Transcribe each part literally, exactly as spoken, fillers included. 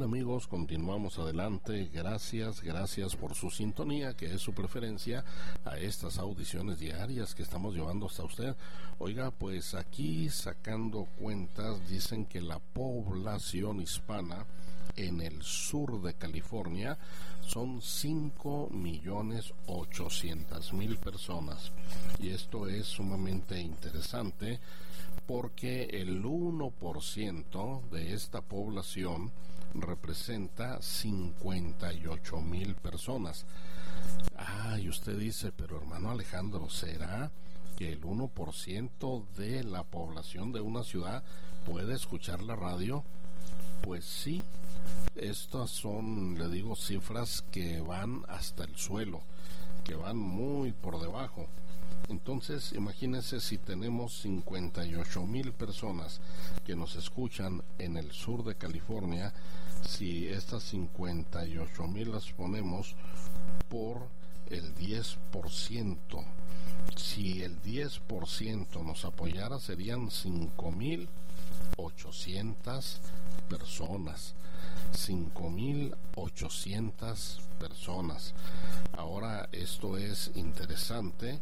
amigos, continuamos adelante. Gracias, gracias por su sintonía, que es su preferencia a estas audiciones diarias que estamos llevando hasta usted. Oiga, pues aquí sacando cuentas, dicen que la población hispana en el sur de California son cinco millones ochocientas mil personas. Y esto es sumamente interesante porque el uno por ciento de esta población representa cincuenta y ocho mil personas. Ah, y usted dice, pero hermano Alejandro, ¿será que el uno por ciento de la población de una ciudad puede escuchar la radio? Pues sí, estas son, le digo, cifras que van hasta el suelo, que van muy por debajo. Entonces, imagínense si tenemos cincuenta y ocho mil personas que nos escuchan en el sur de California, si estas cincuenta y ocho mil las ponemos por el diez por ciento. Si el diez por ciento nos apoyara, serían cinco mil ochocientas personas. cinco mil ochocientas personas. Ahora, esto es interesante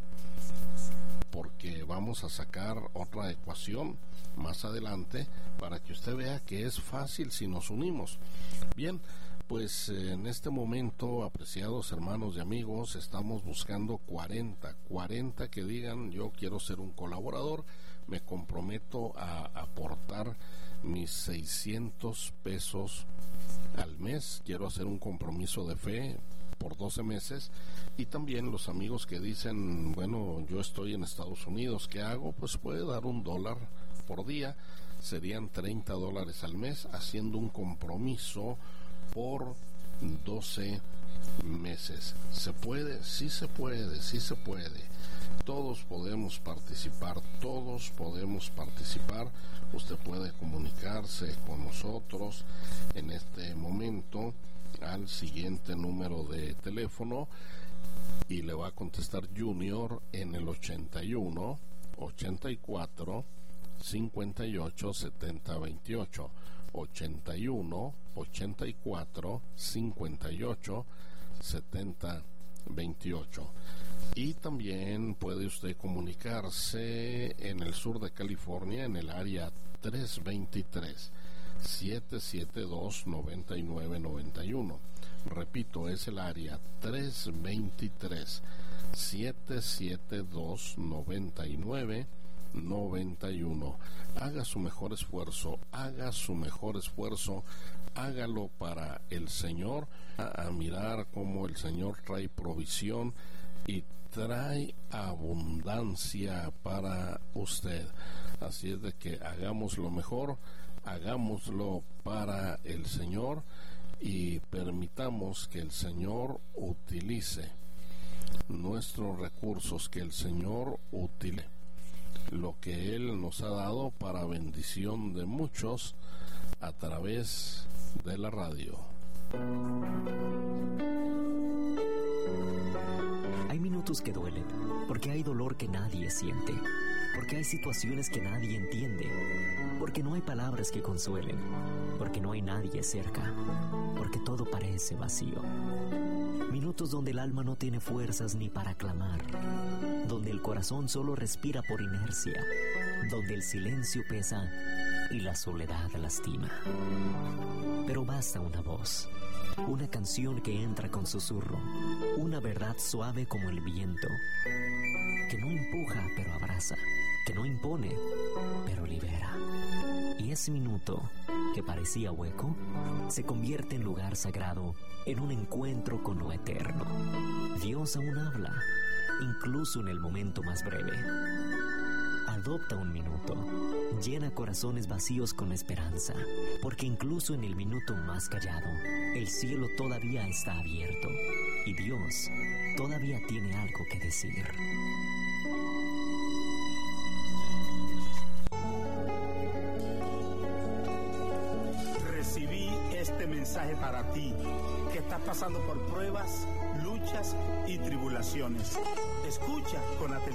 porque vamos a sacar otra ecuación más adelante para que usted vea que es fácil si nos unimos. Bien, pues en este momento, apreciados hermanos y amigos, estamos buscando cuarenta, cuarenta que digan: yo quiero ser un colaborador, me comprometo a aportar mis seiscientos pesos al mes, quiero hacer un compromiso de fe por doce meses. Y también los amigos que dicen, bueno, yo estoy en Estados Unidos, ¿qué hago? Pues puede dar un dólar por día, serían treinta dólares al mes, haciendo un compromiso por doce meses. ¿Se puede? Sí se puede, sí se puede. Todos podemos participar, todos podemos participar. Usted puede comunicarse con nosotros en este momento al siguiente número de teléfono y le va a contestar Junior en el ochenta y uno, ochenta y cuatro, cincuenta y ocho, setenta, veintiocho. ochenta y uno, ochenta y cuatro, cincuenta y ocho, setenta, veintiocho. Y también puede usted comunicarse en el sur de California en el área tres veintitrés, siete siete dos, nueve nueve nueve uno. Repito, es el área tres veintitrés, siete siete dos, nueve nueve nueve uno. Haga su mejor esfuerzo, haga su mejor esfuerzo, hágalo para el Señor, a, a mirar cómo el Señor trae provisión y trae abundancia para usted. Así es de que hagamos lo mejor, hagámoslo para el Señor y permitamos que el Señor utilice nuestros recursos, que el Señor utilice lo que Él nos ha dado para bendición de muchos a través de la radio. Hay minutos que duelen, porque hay dolor que nadie siente, porque hay situaciones que nadie entiende, porque no hay palabras que consuelen, porque no hay nadie cerca, porque todo parece vacío. Minutos donde el alma no tiene fuerzas ni para clamar, donde el corazón solo respira por inercia, donde el silencio pesa y la soledad lastima. Pero basta una voz, una canción que entra con susurro, una verdad suave como el viento, que no empuja pero abraza, que no impone pero libera. Y ese minuto, que parecía hueco, se convierte en lugar sagrado, en un encuentro con lo eterno. Dios aún habla, incluso en el momento más breve. Adopta un minuto, llena corazones vacíos con esperanza, porque incluso en el minuto más callado, el cielo todavía está abierto y Dios todavía tiene algo que decir. Recibí este mensaje para ti, que estás pasando por pruebas, luchas y tribulaciones. Escucha con atención.